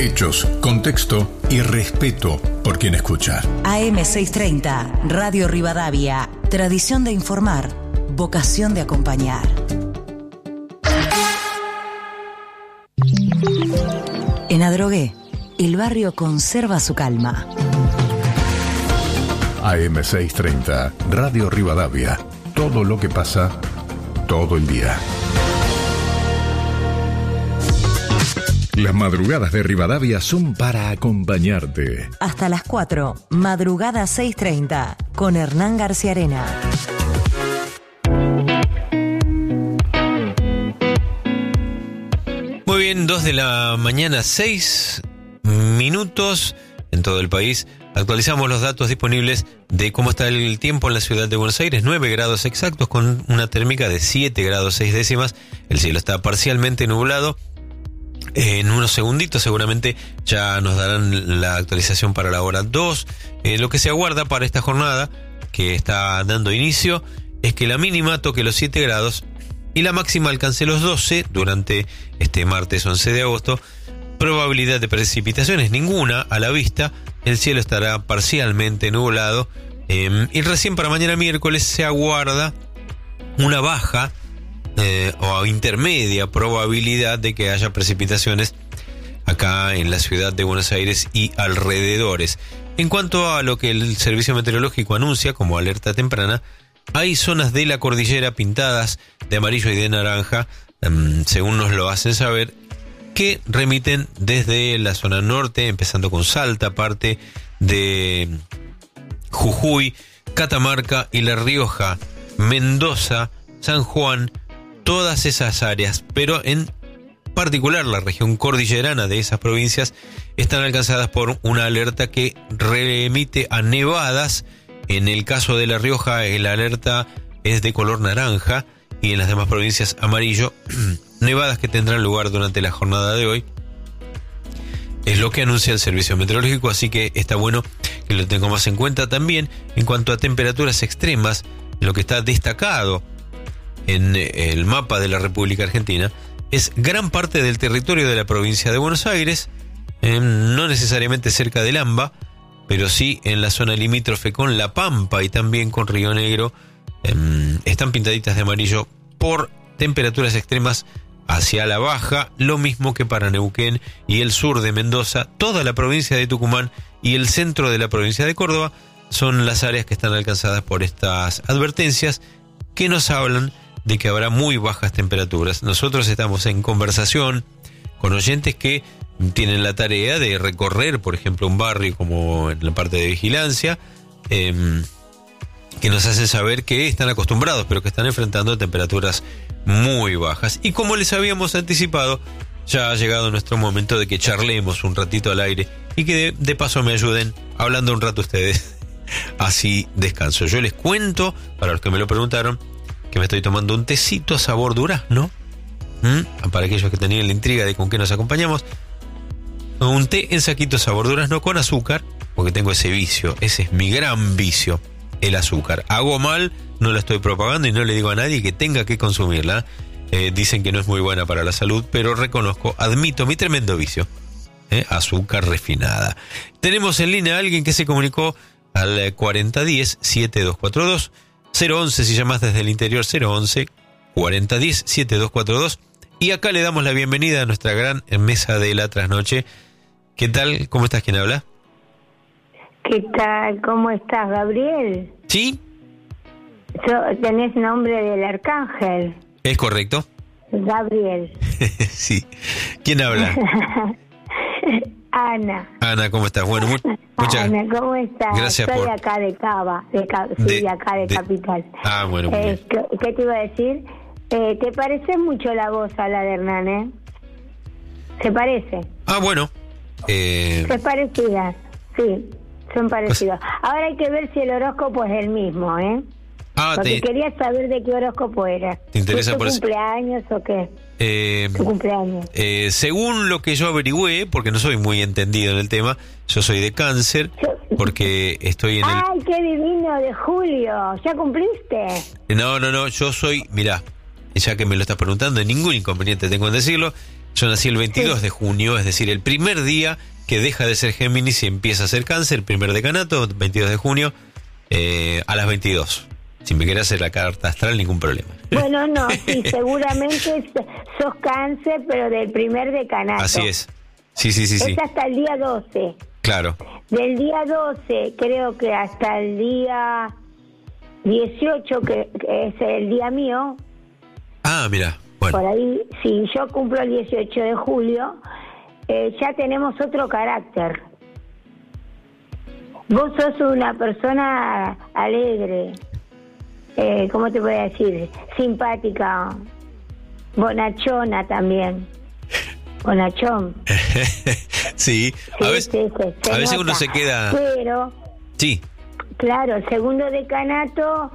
Hechos, contexto y respeto por quien escucha. AM630, Radio Rivadavia. Tradición de informar, vocación de acompañar. En Adrogué, el barrio conserva su calma. AM630, Radio Rivadavia. Todo lo que pasa, todo el día. Las madrugadas de Rivadavia son para acompañarte. Hasta las 4, madrugada 6:30, con Hernán García Arena. Muy bien, 2 de la mañana, 6 minutos en todo el país. Actualizamos los datos disponibles de cómo está el tiempo en la ciudad de Buenos Aires. 9 grados exactos con una térmica de 7 grados 6 décimas. El cielo está parcialmente nublado. En unos segunditos seguramente ya nos darán la actualización para la hora 2. Lo que se aguarda para esta jornada que está dando inicio es que la mínima toque los 7 grados y la máxima alcance los 12 durante este martes 11 de agosto. Probabilidad de precipitaciones ninguna a la vista. El cielo estará parcialmente nublado y recién para mañana miércoles se aguarda una baja o intermedia probabilidad de que haya precipitaciones acá en la ciudad de Buenos Aires y alrededores. En cuanto a lo que el Servicio Meteorológico anuncia como alerta temprana, hay zonas de la cordillera pintadas de amarillo y de naranja, según nos lo hacen saber, que remiten desde la zona norte, empezando con Salta, parte de Jujuy, Catamarca y La Rioja, Mendoza, San Juan, todas esas áreas, pero en particular la región cordillerana de esas provincias están alcanzadas por una alerta que remite a nevadas. En el caso de La Rioja, la alerta es de color naranja y en las demás provincias amarillo. Nevadas que tendrán lugar durante la jornada de hoy. Es lo que anuncia el Servicio Meteorológico, así que está bueno que lo tengamos en cuenta. También en cuanto a temperaturas extremas, lo que está destacado en el mapa de la República Argentina es gran parte del territorio de la provincia de Buenos Aires, no necesariamente cerca del AMBA, pero sí en la zona limítrofe con La Pampa y también con Río Negro. Están pintaditas de amarillo por temperaturas extremas hacia la baja, lo mismo que para Neuquén y el sur de Mendoza. Toda la provincia de Tucumán y el centro de la provincia de Córdoba son las áreas que están alcanzadas por estas advertencias que nos hablan de que habrá muy bajas temperaturas. Nosotros estamos en conversación con oyentes que tienen la tarea de recorrer, por ejemplo, un barrio como en la parte de vigilancia, que nos hacen saber que están acostumbrados, pero que están enfrentando temperaturas muy bajas. Y como les habíamos anticipado, ya ha llegado nuestro momento de que charlemos un ratito al aire y que de paso me ayuden hablando un rato ustedes. Así descanso. Yo les cuento, para los que me lo preguntaron, que me estoy tomando un tecito sabor durazno. Para aquellos que tenían la intriga de con qué nos acompañamos, un té en saquito sabor durazno con azúcar, porque tengo ese vicio, ese es mi gran vicio, el azúcar. Hago mal, no la estoy propagando y no le digo a nadie que tenga que consumirla. Dicen que no es muy buena para la salud, pero reconozco, admito mi tremendo vicio. Azúcar refinada. Tenemos en línea a alguien que se comunicó al 4010-7242, 011 si llamas desde el interior, 011 4010-7242. Y acá le damos la bienvenida a nuestra gran mesa de la trasnoche. ¿Qué tal? ¿Cómo estás? ¿Quién habla? ¿Qué tal? ¿Cómo estás, Gabriel? ¿Sí? ¿Tenés nombre del arcángel? ¿Es correcto? Gabriel. Sí. ¿Quién habla? Ana. Ana, ¿cómo estás? Bueno, muchas Ana, ¿cómo estás? Gracias. Soy por... de acá de Cava, de acá de Capital. Ah, bueno. ¿Qué te iba a decir? ¿Te parece mucho la voz a la de Hernán, eh? ¿Se parece? Ah, bueno. Es parecida, sí, son parecidos. Ahora hay que ver si el horóscopo es el mismo, ¿eh? Porque quería saber de qué horóscopo era. ¿Te interesa por tu cumpleaños o qué? Tu cumpleaños. Según lo que yo averigüé, porque no soy muy entendido en el tema, yo soy de Cáncer, porque estoy en ¡Ay, qué divino! De julio, ¿ya cumpliste? No, yo soy, mirá, ya que me lo estás preguntando, ningún inconveniente tengo en decirlo, Yo nací el 22 de junio, es decir, el primer día que deja de ser Géminis y empieza a ser Cáncer, primer decanato, 22 de junio, a las 22. Si me querés hacer la carta astral, ningún problema. Bueno, no, sí, seguramente sos Cáncer, pero del primer decanato. Así es. Sí. Es hasta el día 12. Claro. Del día 12, creo que hasta el día 18, que es el día mío. Ah, mira. Bueno. Por ahí, si yo cumplo el 18 de julio, ya tenemos otro carácter. Vos sos una persona alegre, ¿cómo te voy a decir? Simpática, bonachona también. Bonachón. Sí, a veces uno se queda... Pero, sí. Claro, el segundo decanato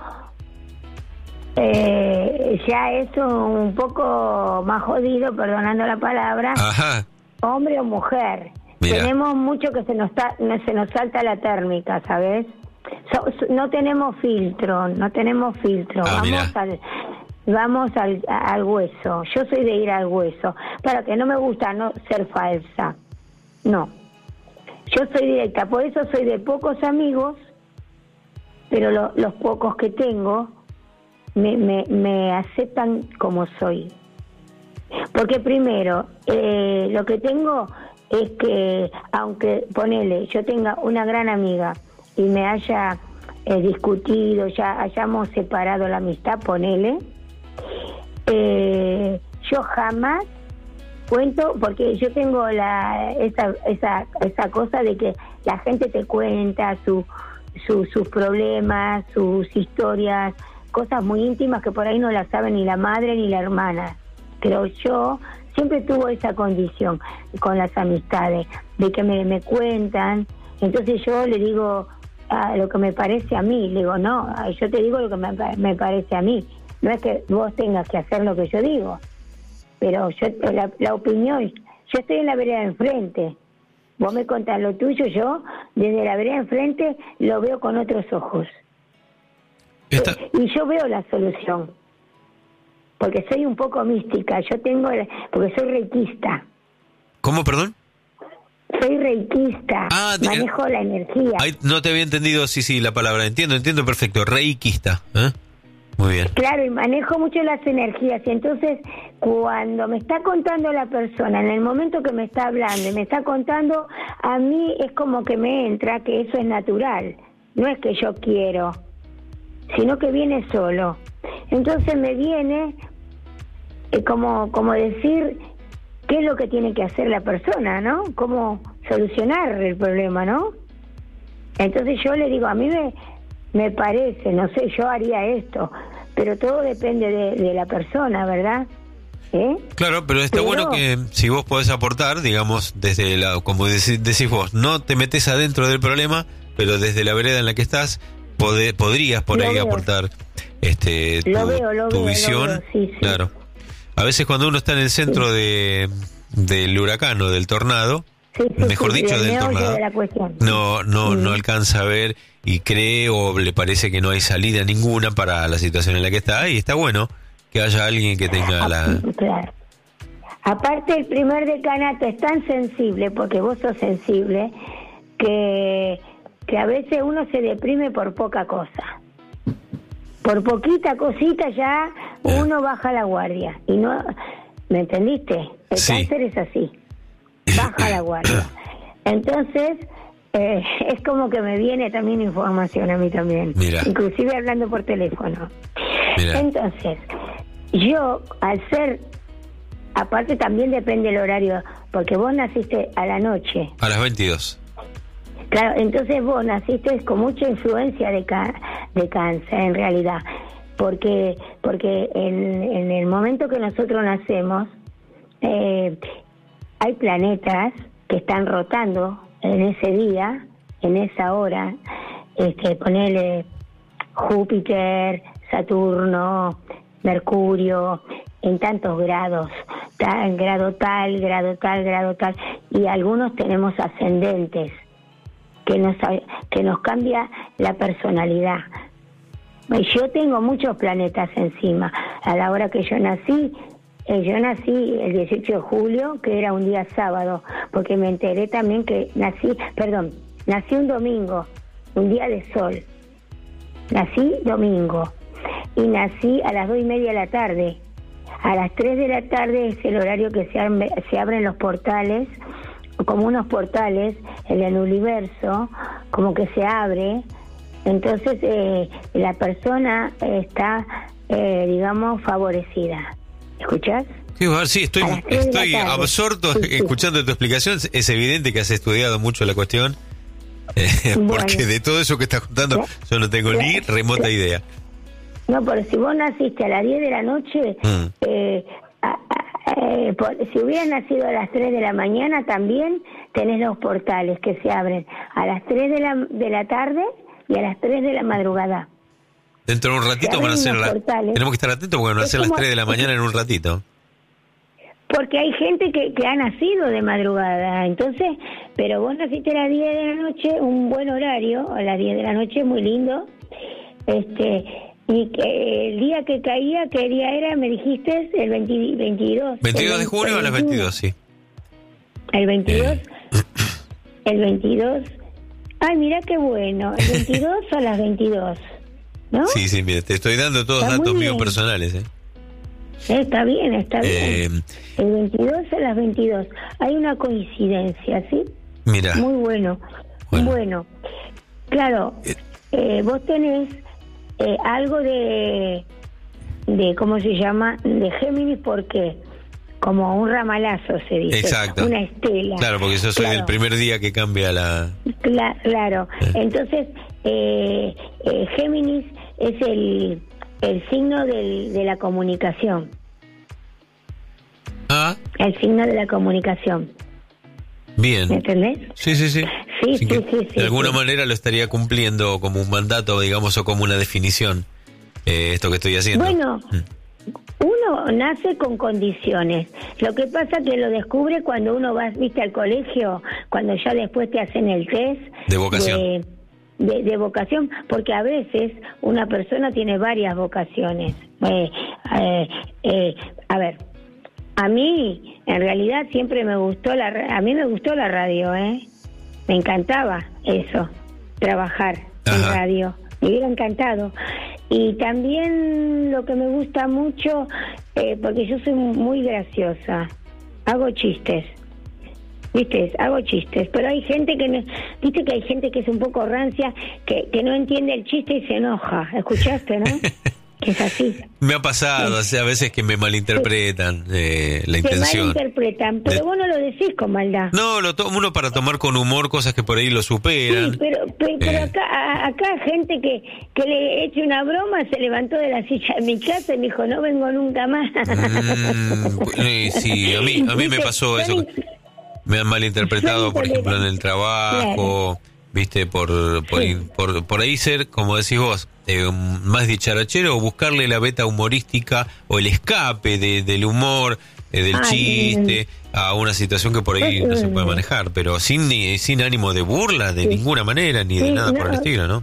ya es un poco más jodido, perdonando la palabra. Ajá. Hombre o mujer. Mira. Tenemos mucho que se nos salta la térmica, ¿sabes? No tenemos filtro. Vamos al hueso. Yo soy de ir al hueso. Pero que no me gusta no ser falsa. No. Yo soy directa. Por eso soy de pocos amigos, pero los pocos que tengo me aceptan como soy. Porque primero, lo que tengo es que, aunque ponele, yo tenga una gran amiga y me haya discutido, ya hayamos separado la amistad, ponele, yo jamás cuento, porque yo tengo esa cosa de que la gente te cuenta sus problemas, sus historias, cosas muy íntimas que por ahí no las sabe ni la madre ni la hermana. Pero yo siempre tuve esa condición con las amistades, de que me cuentan, entonces yo le digo lo que me parece a mí, le digo, no, yo te digo lo que me parece a mí, no es que vos tengas que hacer lo que yo digo, pero yo la opinión, yo estoy en la vereda de enfrente, vos me contás lo tuyo, yo desde la vereda de enfrente lo veo con otros ojos. Y yo veo la solución. Porque soy un poco mística, porque soy reikista. ¿Cómo, perdón? Soy reikista, manejo la energía. Ay, no te había entendido, sí, la palabra, entiendo perfecto, reikista, ¿eh? Muy bien. Claro, y manejo mucho las energías, y entonces cuando me está contando la persona, en el momento que me está hablando y me está contando, a mí es como que me entra que eso es natural, no es que yo quiero, sino que viene solo. Entonces me viene como decir qué es lo que tiene que hacer la persona, ¿no? Cómo solucionar el problema, ¿no? Entonces yo le digo, a mí me parece, no sé, yo haría esto, pero todo depende de la persona, ¿verdad? Claro, pero está bueno que si vos podés aportar, digamos, desde como decís vos, no te metes adentro del problema, pero desde la vereda en la que estás, podrías por ahí aportar tu visión. Sí. Claro. A veces cuando uno está en el centro del huracán o del tornado, mejor dicho, del tornado, no alcanza a ver y cree o le parece que no hay salida ninguna para la situación en la que está, y está bueno que haya alguien que tenga Claro. Aparte, el primer decanato es tan sensible, porque vos sos sensible, que a veces uno se deprime por poca cosa. Por poquita cosita ya uno baja la guardia. Y no, ¿me entendiste? El cáncer es así. Baja la guardia. Entonces, es como que me viene también información a mí también. Mira. Inclusive hablando por teléfono. Mira. Entonces, yo, al ser... Aparte también depende el horario, porque vos naciste a la noche. A las 22. Claro, entonces vos naciste con mucha influencia de cáncer, en realidad, porque en el momento que nosotros nacemos, hay planetas que están rotando en ese día, en esa hora, ponele Júpiter, Saturno, Mercurio, en tantos grados, grado tal, y algunos tenemos ascendentes, que nos cambia la personalidad. Yo tengo muchos planetas encima. A la hora que yo nací, yo nací el 18 de julio, que era un día sábado, porque me enteré también que nací un domingo, un día de sol. Nací domingo y nací a las 2:30 de la tarde. A las 3 de la tarde es el horario que se abren los portales, como unos portales en el universo, como que se abre. Entonces la persona está, digamos, favorecida. ¿Escuchás? Sí, estoy absorto escuchando tu explicación. Es evidente que has estudiado mucho la cuestión, porque de todo eso que estás contando yo no tengo ni remota idea. No, pero si vos naciste a las 10 de la noche, si hubieras nacido a las 3 de la mañana, también tenés los portales que se abren a las 3 de la tarde y a las 3 de la madrugada. Dentro de un ratito van a ser tenemos que estar atentos porque van a ser las 3 de la mañana en un ratito. Porque hay gente que ha nacido de madrugada, entonces, pero vos naciste a las 10 de la noche, un buen horario, a las 10 de la noche, muy lindo, y que el día que caía, ¿qué día era? Me dijiste, el 22. 22 de junio a las 22, sí. El 22, el 22, ay, mira qué bueno, el 22 a las 22, ¿no? Sí, mira, te estoy dando todos datos míos personales, Está bien. El 22 a las 22. Hay una coincidencia, ¿sí? Mira. Muy bueno. Bueno. Claro, vos tenés algo de ¿cómo se llama? De Géminis, porque como un ramalazo se dice. Exacto. Una estela. Claro, porque yo soy del primer día que cambia la... Claro. Entonces, Géminis es el signo de la comunicación. El signo de la comunicación. Bien. ¿Me entendés? Sí. Sí. De alguna manera lo estaría cumpliendo como un mandato, digamos, o como una definición, esto que estoy haciendo. Bueno, uno nace con condiciones. Lo que pasa que lo descubre cuando uno va, viste, al colegio, cuando ya después te hacen el test de vocación. De vocación, porque a veces una persona tiene varias vocaciones. A ver, a mí en realidad siempre me gustó la radio, me encantaba eso, trabajar en radio, me hubiera encantado. Y también lo que me gusta mucho, porque yo soy muy graciosa, hago chistes. Hago chistes, pero hay gente que no, viste que hay gente que es un poco rancia, que no entiende el chiste y se enoja. ¿Escuchaste, no? Que es así. Me ha pasado, a veces que me malinterpretan la intención. Se malinterpretan, pero vos no lo decís con maldad. No, uno para tomar con humor cosas que por ahí lo superan. Sí, pero acá gente que le eche una broma se levantó de la silla de mi casa y me dijo, no vengo nunca más. Sí, a mí me pasó eso. Me han malinterpretado, por ejemplo, en el trabajo, viste, por ahí ser, como decís vos, más dicharachero, o buscarle la beta humorística o el escape del humor, del chiste, a una situación que por ahí no se puede manejar, pero sin ánimo de burla de ninguna manera, ni de nada por el estilo, ¿no?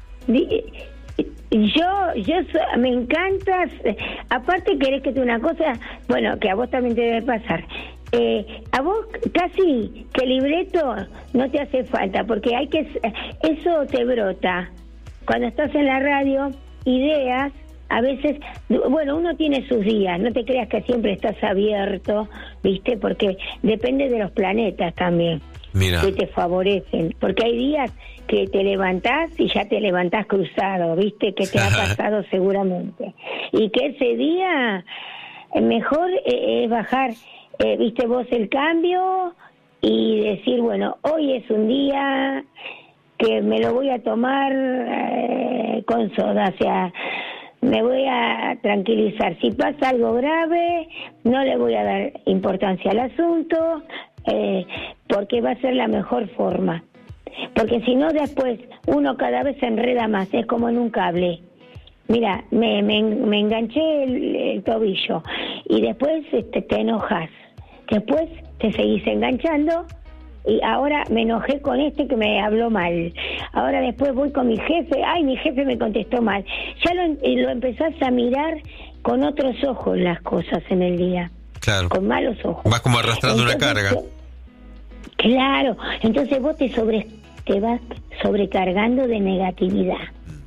Me encanta, aparte querés que te una cosa, bueno, que a vos también te debe pasar. A vos casi que libreto no te hace falta, porque eso te brota cuando estás en la radio, ideas. A veces, bueno, uno tiene sus días, no te creas que siempre estás abierto, viste, porque depende de los planetas también. Mira, que te favorecen, porque hay días que te levantás y ya te levantás cruzado, viste, que te ha pasado seguramente, y que ese día mejor es bajar, viste vos, el cambio y decir, bueno, hoy es un día que me lo voy a tomar con soda, o sea, me voy a tranquilizar. Si pasa algo grave, no le voy a dar importancia al asunto, porque va a ser la mejor forma. Porque si no, después uno cada vez se enreda más, es como en un cable. Mira, me enganché el tobillo y después te enojas. Después te seguís enganchando y ahora me enojé con que me habló mal. Ahora después voy con mi jefe, ay, mi jefe me contestó mal. Ya lo empezás a mirar con otros ojos las cosas en el día. Claro. con malos ojos. Vas como arrastrando una carga. Claro, entonces vos te vas sobrecargando de negatividad.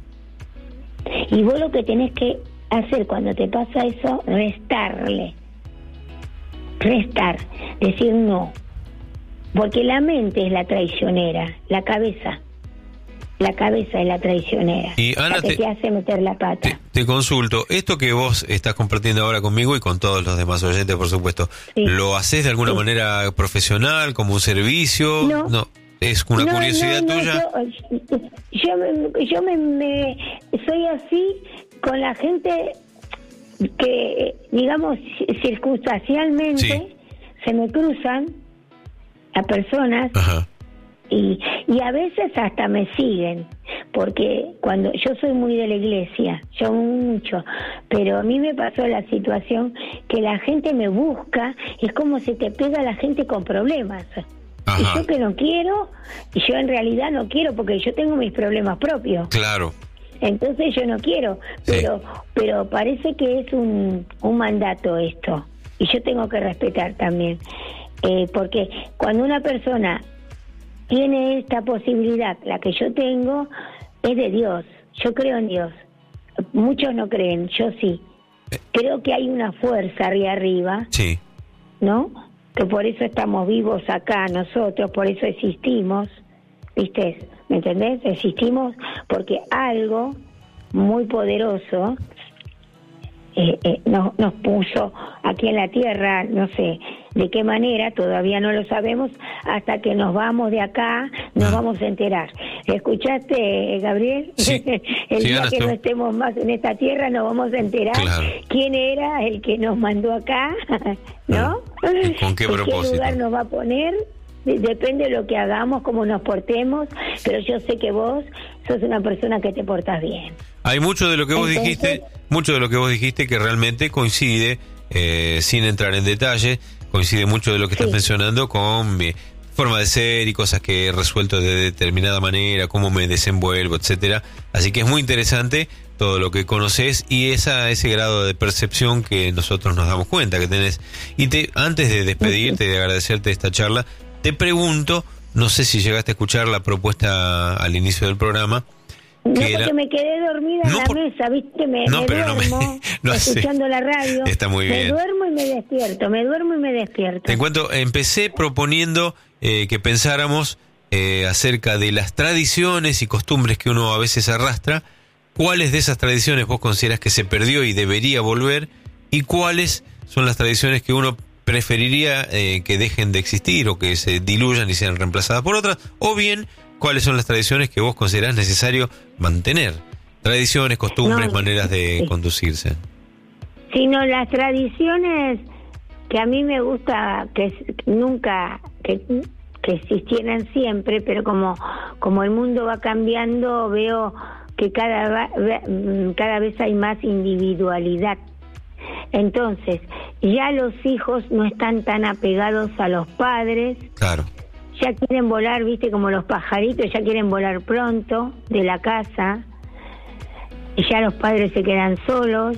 Y vos lo que tenés que hacer cuando te pasa eso, restar, decir no. Porque la mente es la traicionera, la cabeza es la traicionera, y Ana, la que te hace meter la pata. Te consulto, esto que vos estás compartiendo ahora conmigo y con todos los demás oyentes, por supuesto, Sí. ¿lo haces de alguna manera profesional, como un servicio? No. ¿Es una curiosidad tuya? Yo me soy así con la gente que, digamos, circunstancialmente Sí. se me cruzan a personas. Ajá. Y a veces hasta me siguen, porque cuando yo soy muy de la iglesia, yo mucho, pero a mí me pasó la situación que la gente me busca, es como si te pega la gente con problemas. Ajá. Y yo que no quiero, y yo en realidad no quiero porque yo tengo mis problemas propios. Claro. Entonces yo no quiero, Sí. pero parece que es un mandato esto, y yo tengo que respetar también, porque cuando una persona tiene esta posibilidad, la que yo tengo, es de Dios. Yo creo en Dios. Muchos no creen, yo sí. Creo que hay una fuerza arriba, Sí. ¿no? Que por eso estamos vivos acá nosotros, por eso existimos, ¿viste? ¿Me entendés? Existimos porque algo muy poderoso nos puso aquí en la tierra, no sé de qué manera, todavía no lo sabemos, hasta que nos vamos de acá, nos vamos a enterar. ¿Escuchaste, Gabriel? Sí. El Sí, día Ana, que no estemos más en esta tierra nos vamos a enterar Claro. quién era el que nos mandó acá, ¿no? ¿Y con qué propósito? ¿En qué lugar nos va a poner? Depende de lo que hagamos, cómo nos portemos, pero yo sé que vos sos una persona que te portas bien. Hay mucho de lo que vos Entonces- dijiste que realmente coincide, sin entrar en detalle, coincide mucho de lo que estás Sí. mencionando con mi forma de ser y cosas que he resuelto de determinada manera, cómo me desenvuelvo, etcétera. Así que es muy interesante todo lo que conoces y ese grado de percepción que nosotros nos damos cuenta que tenés. Y antes de despedirte y de agradecerte esta charla, te pregunto, no sé si llegaste a escuchar la propuesta al inicio del programa. No, que porque era- me quedé dormida en No, la por- mesa, ¿viste? Me pero no duermo no hace- escuchando la radio. Está muy bien. Me duermo y me despierto, Te cuento, empecé proponiendo que pensáramos acerca de las tradiciones y costumbres que uno a veces arrastra, cuáles de esas tradiciones vos considerás que se perdió y debería volver, y cuáles son las tradiciones que uno preferiría que dejen de existir o que se diluyan y sean reemplazadas por otras, o bien cuáles son las tradiciones que vos considerás necesario mantener. Tradiciones, costumbres, No, maneras de sí. conducirse. Sino las tradiciones que a mí me gusta que nunca que existieran siempre, pero como el mundo va cambiando, veo que cada vez hay más individualidad. Entonces, ya los hijos no están tan apegados a los padres, Claro. ya quieren volar, viste, como los pajaritos, ya quieren volar pronto de la casa, y ya los padres se quedan solos.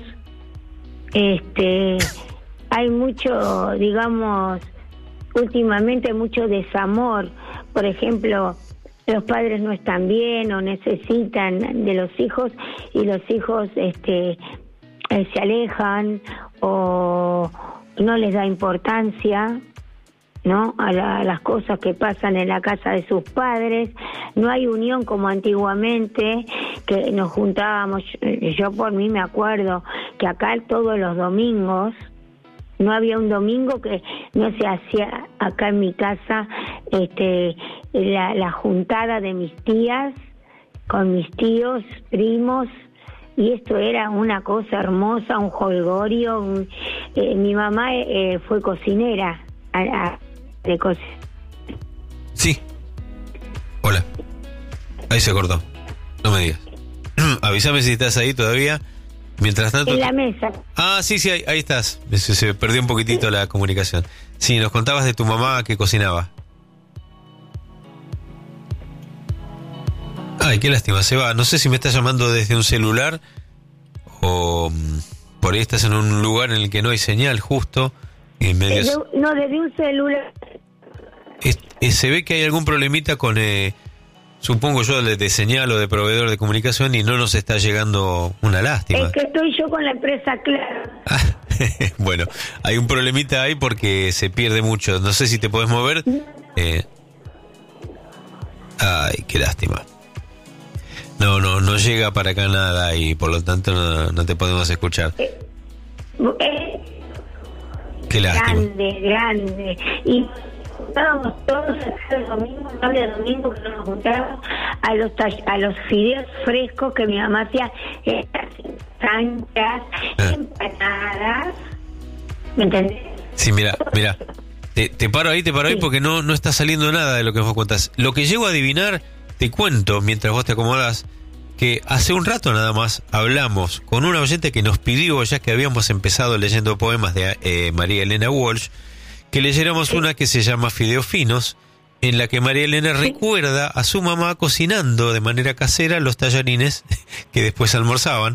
Hay mucho, digamos, últimamente mucho desamor. Por ejemplo, los padres no están bien o necesitan de los hijos y los hijos se alejan o no les da importancia, ¿no? A las cosas que pasan en la casa de sus padres. No hay unión como antiguamente, que nos juntábamos. Yo por mí me acuerdo que acá todos los domingos, no había un domingo que no se hacía acá en mi casa la juntada de mis tías con mis tíos, primos, y esto era una cosa hermosa, un jolgorio. Mi mamá fue cocinera de cocina. Sí. Hola. Ahí se cortó. No me digas. Avísame si estás ahí todavía. Mientras tanto... En la mesa. Ah, sí, ahí estás. Se perdió un poquitito la comunicación. Sí, nos contabas de tu mamá que cocinaba. Ay, qué lástima, se va. No sé si me estás llamando desde un celular o por ahí estás en un lugar en el que no hay señal justo No, desde un celular. Se ve que hay algún problemita con, supongo yo, de señal o de proveedor de comunicación y no nos está llegando, una lástima. Es que estoy yo con la empresa Claro. Bueno, hay un problemita ahí porque se pierde mucho. No sé si te podés mover. Ay, qué lástima. No llega para acá nada y por lo tanto no te podemos escuchar. Qué lástima. Grande. Y estábamos todos el domingo, domingo que nos juntábamos a los fideos frescos que mi mamá hacía, canchas, empanadas. ¿Me entendés? Sí, mira. Te paro ahí porque no está saliendo nada de lo que vos contás. Lo que llego a adivinar, te cuento mientras vos te acomodás, que hace un rato nada más hablamos con una oyente que nos pidió, ya que habíamos empezado leyendo poemas de María Elena Walsh, que leyéramos una que se llama Fideos Finos, en la que María Elena recuerda a su mamá cocinando de manera casera los tallarines que después almorzaban.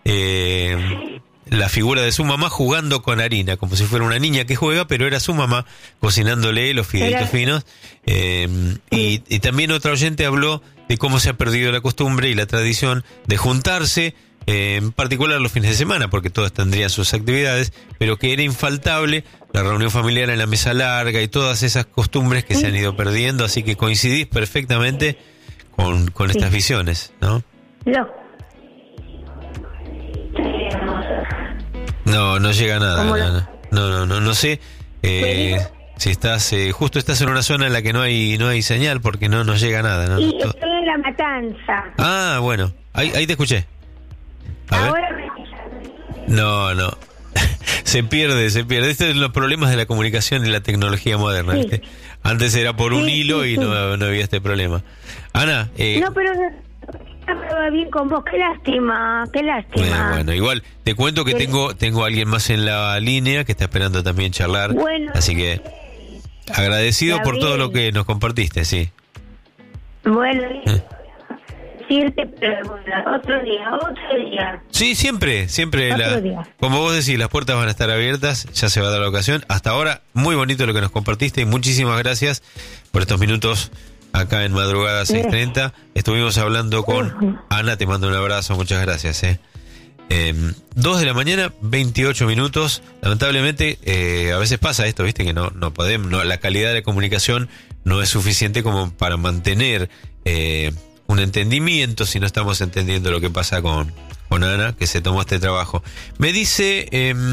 La figura de su mamá jugando con harina, como si fuera una niña que juega, pero era su mamá cocinándole los fideitos finos. Y también otra oyente habló de cómo se ha perdido la costumbre y la tradición de juntarse, en particular los fines de semana, porque todos tendrían sus actividades, pero que era infaltable la reunión familiar en la mesa larga y todas esas costumbres que se han ido perdiendo, así que coincidís perfectamente con estas visiones, ¿no? No llega nada. No sé si estás justo estás en una zona en la que no hay señal porque no nos llega nada, ¿no? Y estoy en La Matanza. Ah, bueno, ahí te escuché. Ahora No. Se pierde. Estos son los problemas de la comunicación y la tecnología moderna, ¿viste? Antes era por un hilo y no había este problema. Ana, no, pero va bien con vos, qué lástima. Bueno, igual te cuento que tengo a alguien más en la línea que está esperando también charlar. Bueno, así que agradecido por todo lo que nos compartiste, sí. Bueno, decirte, pero otro día. Sí, siempre. Como vos decís, las puertas van a estar abiertas, ya se va a dar la ocasión. Hasta ahora, muy bonito lo que nos compartiste y muchísimas gracias por estos minutos acá en Madrugada 6:30. Estuvimos hablando con Ana, te mando un abrazo, muchas gracias. 2 de la mañana, 28 minutos. Lamentablemente, a veces pasa esto, viste, que no podemos, la calidad de la comunicación no es suficiente como para mantener un entendimiento si no estamos entendiendo lo que pasa con Ana, que se tomó este trabajo. Me dice,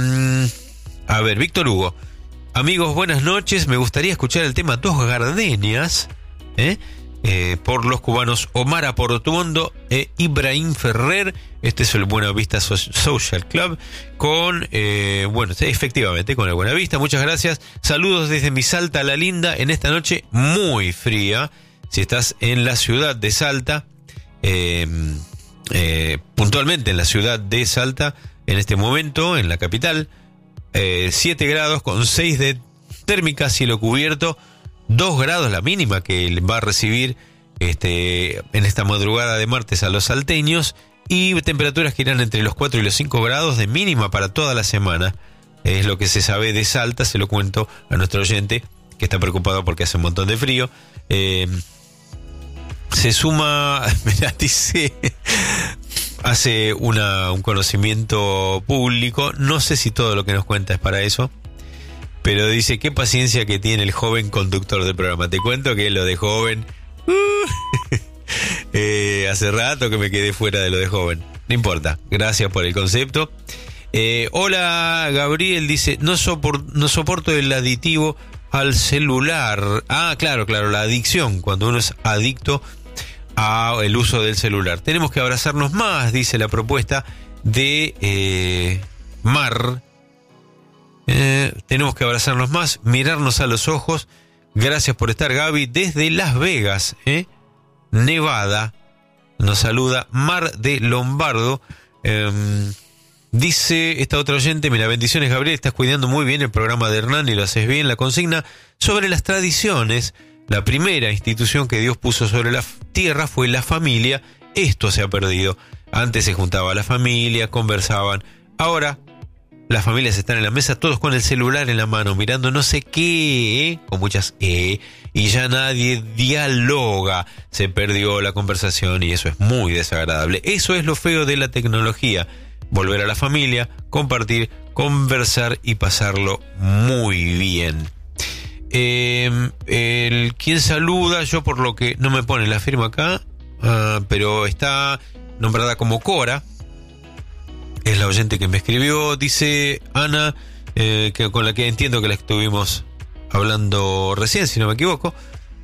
Víctor Hugo, amigos, buenas noches, me gustaría escuchar el tema Dos Gardenias, por los cubanos Omar Aportuondo e Ibrahim Ferrer. Este es el Buena Vista Social Club con, efectivamente, con el Buena Vista. Muchas gracias. Saludos desde mi Salta la Linda en esta noche muy fría. Si estás en la ciudad de Salta, puntualmente en la ciudad de Salta, en este momento, en la capital, 7 grados con 6 de térmica, cielo cubierto, 2 grados la mínima que va a recibir en esta madrugada de martes a los salteños, y temperaturas que irán entre los 4 y los 5 grados de mínima para toda la semana. Es lo que se sabe de Salta, se lo cuento a nuestro oyente que está preocupado porque hace un montón de frío. Se suma, dice, hace un conocimiento público, no sé si todo lo que nos cuenta es para eso, pero dice, qué paciencia que tiene el joven conductor del programa. Te cuento que lo de joven, hace rato que me quedé fuera de lo de joven. No importa, gracias por el concepto. Hola, Gabriel, dice, no soporto el aditivo al celular. Ah, claro, la adicción, cuando uno es adicto al uso del celular. Tenemos que abrazarnos más, dice la propuesta de Mar. Tenemos que abrazarnos más, mirarnos a los ojos. Gracias por estar, Gaby, desde Las Vegas, Nevada. Nos saluda Mar de Lombardo. Dice esta otra oyente, mira, bendiciones, Gabriel, estás cuidando muy bien el programa de Hernán y lo haces bien. La consigna sobre las tradiciones, la primera institución que Dios puso sobre la tierra fue la familia. Esto se ha perdido. Antes se juntaba la familia, conversaban. Ahora las familias están en la mesa, todos con el celular en la mano, mirando no sé qué, con muchas y ya nadie dialoga. Se perdió la conversación y eso es muy desagradable. Eso es lo feo de la tecnología. Volver a la familia, compartir, conversar y pasarlo muy bien. Quien saluda, yo por lo que no me pone la firma acá, pero está nombrada como Cora. Es la oyente que me escribió, dice Ana, que con la que entiendo que la estuvimos hablando recién, si no me equivoco.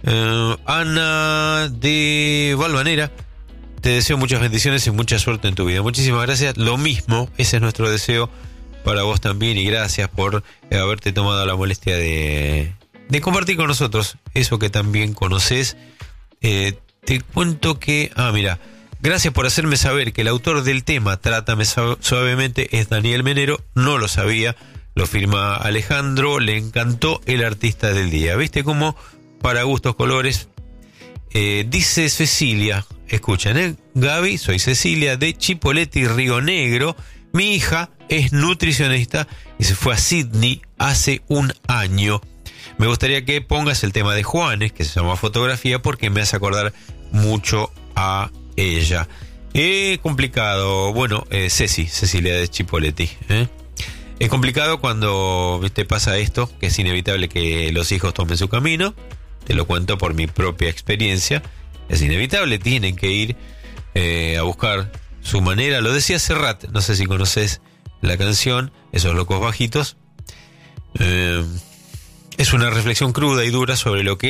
Ana de Valvanera, te deseo muchas bendiciones y mucha suerte en tu vida. Muchísimas gracias, lo mismo, ese es nuestro deseo para vos también, y gracias por haberte tomado la molestia de compartir con nosotros eso que también conoces. Te cuento que, mira, gracias por hacerme saber que el autor del tema Trátame Suavemente es Daniel Menero. No lo sabía, lo firma Alejandro, le encantó el artista del día. ¿Viste cómo para gustos colores? Dice Cecilia, escuchan, Gaby, soy Cecilia de Chipoleti, Río Negro. Mi hija es nutricionista y se fue a Sydney hace un año. Me gustaría que pongas el tema de Juanes, que se llama Fotografía, porque me hace acordar mucho a ella. Complicado. Bueno, Cecilia de Chipoleti. Es complicado cuando te pasa esto, que es inevitable que los hijos tomen su camino. Te lo cuento por mi propia experiencia. Es inevitable, tienen que ir a buscar su manera. Lo decía Serrat, no sé si conoces la canción, Esos locos bajitos. Es una reflexión cruda y dura sobre lo que